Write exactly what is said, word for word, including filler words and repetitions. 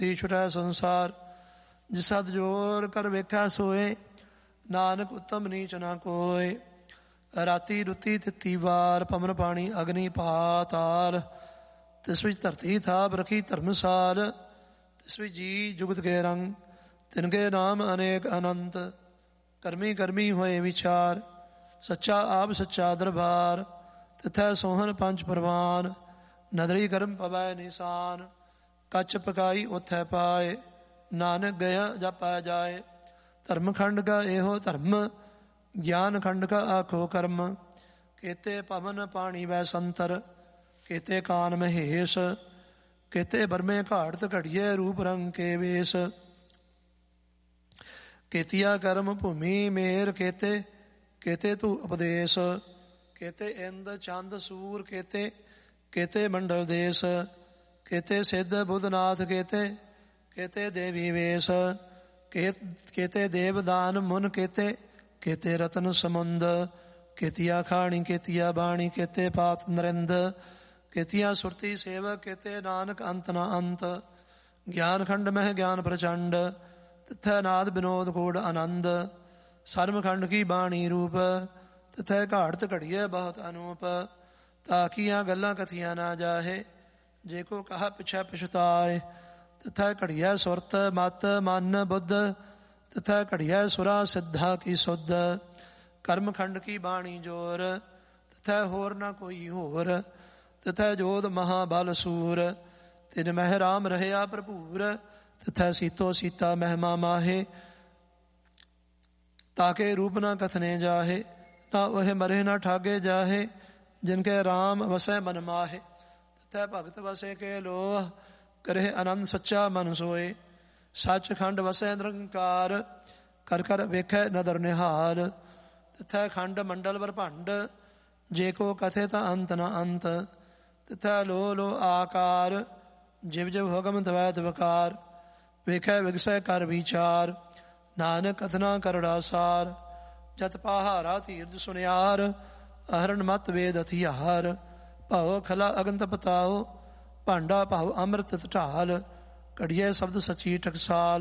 ਦੀ ਛੁਟੈ ਸੰਸਾਰ। ਜਿਸ ਸਦ ਜੋਰ ਕਰ ਵੇਖਿਆ ਸੋਏ, ਨਾਨਕ ਉੱਤਮ ਨੀਚ ਨਾ ਕੋਇ। ਰਾਤੀ ਰੁੱਤੀ ਤਿੱਤੀ ਵਾਰ, ਪਵਨ ਪਾਣੀ ਅਗਨੀ ਪਾਤਾਲ। ਤਿਸ ਵਿੱਚ ਧਰਤੀ ਥਾਪ ਰਖੀ ਧਰਮਸਾਲ। ਤਿਸ ਵਿੱਚ ਜੀ ਜੁਗਤ ਕੇ ਰੰਗ, ਤਿਨਕੇ ਨਾਮ ਅਨੇਕ ਅਨੰਤ। ਕਰਮੀ ਕਰਮੀ ਹੋਏ ਵਿਚਾਰ, ਸੱਚਾ ਆਪ ਸੱਚਾ ਦਰਬਾਰ। ਤਿਥੈ ਸੋਹਣ ਪੰਜ ਪ੍ਰਵਾਨ, ਨਦਰੀ ਕਰਮ ਪਵੈ ਨਿਸ਼ਾਨ। ਕੱਚ ਪਕਾਈ ਉਥੈ ਪਾਏ, ਨਾਨਕ ਗਿਆ ਜਪੈ ਜਾਏ। ਧਰਮ ਖੰਡ ਕਾ ਇਹੋ ਧਰਮ, ਗਿਆਨ ਖੰਡ ਕਾ ਆਖੋ ਕਰਮ। ਕੇਤੇ ਪਵਨ ਪਾਣੀ ਵੈ ਸੰਤਰ, ਕੇਤੇ ਕਾਨ ਮਹੇਸ਼। ਕੇਤੇ ਬਰਮੇ ਘਾੜਤ ਘੜੀਏ, ਰੂਪ ਰੰਗ ਕੇ ਵੇਸ਼। ਕੇਤੀਆ ਕਰਮ ਭੂਮੀ ਮੇਰ, ਕੇਤੇ ਕੇਤੇ ਤੂ ਉਪਦੇਸ਼। ਕੇਤੇ ਇੰਦ ਚੰਦ ਸੂਰ, ਕੇਤੇ ਕੇਤੇ ਮੰਡਲ ਦੇਸ਼। ਕੇਤੇ ਸਿੱਧ ਬੁੱਧਨਾਥ, ਕੇਤੇ ਕੇਤੇ ਦੇਵੀ ਵੇਸ਼। ਕੇਤੇ ਦੇਵਦਾਨ ਮੁਨ, ਕੇਤੇ ਕੇਤੇ ਰਤਨ ਸਮੁੰਦ। ਕੇਤੀਆ ਖਾਣੀ ਕੇਤੀਆ ਬਾਣੀ, ਕੇਤੇ ਪਾਤ ਨਰਿੰਦ। ਕੇਤੀਆ ਸੁਰਤੀ ਸੇਵਕ, ਕੇਤੇ ਨਾਨਕ ਅੰਤ ਨਾ ਅੰਤ। ਗਿਆਨ ਖੰਡ ਮਹਿ ਗਿਆਨ ਪ੍ਰਚੰਡ, ਤਿਥੈ ਨਾਦ ਵਿਨੋਦ ਕੋਡ ਆਨੰਦ। ਸਰਮ ਖੰਡ ਕੀ ਬਾਣੀ ਰੂਪ, ਤਿਥੈ ਘਾੜਤ ਘੜੀਏ ਬਹੁਤ ਅਨੂਪ। ਤਾਕੀਆਂ ਗੱਲਾਂ ਕਥੀਆਂ ਨਾ ਜਾਹੇ, ਜੇ ਕੋ ਕਹਾ ਪਿਛੈ ਪਛਤਾਏ। ਤਿਥੈ ਘੜੀਐ ਸੁਰਤ ਮਤ ਮਨ ਬੁੱਧ, ਤਿਥੈ ਘੜੀਐ ਸੁਰਾ ਸਿੱਧਾ ਕੀ ਸੁਧ। ਕਰਮ ਖੰਡ ਕੀ ਬਾਣੀ ਜੋਰ, ਤਿਥੈ ਹੋਰ ਨਾ ਕੋਈ ਹੋਰ। ਤਿਥੈ ਜੋਧ ਮਹਾਬਲ ਸੂਰ, ਤਿਨ ਮਹਿ ਰਾਮ ਰਹਿਆ ਭਰਪੂਰ। ਤਿਥੈ ਸੀਤੋ ਸੀਤਾ ਮਹਿਮਾ ਮਾਹੇ, ਤਾਕੇ ਰੂਪ ਨਾ ਕਥਨੇ ਜਾਹੇ। ਨਾ ਉਹ ਮਰੇ ਨਾ ਠਾਗੇ ਜਾਹੇ, ਜਿਨਕੇ ਰਾਮ ਵਸੈ ਮਨ ਮਾਹੇ। ਤਿਥੈ ਭਗਤ ਵਸੇ ਕੇ ਲੋਹ, ਕਰੇ ਆਨੰਦ ਸੱਚਾ ਮਨ ਸੋਏ। ਸੱਚ ਖੰਡ ਵਸੈ ਨਿਰੰਕਾਰ, ਕਰ ਕਰ ਵੇਖੈ ਨਦਰ ਨਿਹਾਲ। ਤਿਥੈ ਖੰਡ ਮੰਡਲ ਬਰਭੰਡ, ਜੇ ਕੋ ਕਥੇ ਤਾਂ ਅੰਤ ਨਾ ਅੰਤ। ਤਿਥੈ ਲੋ ਲੋ ਆਕਾਰ, ਜਿਵ ਜਿਵ ਹੁਕਮ ਤਵੈ ਤਵਕਾਰ। ਵੇਖੈ ਵਿਗਸੈ ਕਰ ਵਿਚਾਰ, ਨਾਨਕ ਕਥਨਾ ਕਰੜਾ ਸਾਰ। ਜਤ ਪਹਾਰਾ ਧੀਰਜ ਸੁਨਿਆਰ, ਅਹਰਨ ਮਤ ਵੇਦ ਹਥਿਆਰ। ਭਾਉ ਖਲਾ ਅਗਨ ਤਪਤਾਓ, ਭਾਂਡਾ ਭਾਉ ਅੰਮ੍ਰਿਤ ਢਾਲ। ਘੜੀਏ ਸ਼ਬਦ ਸੱਚੀ ਟਕਸਾਲ।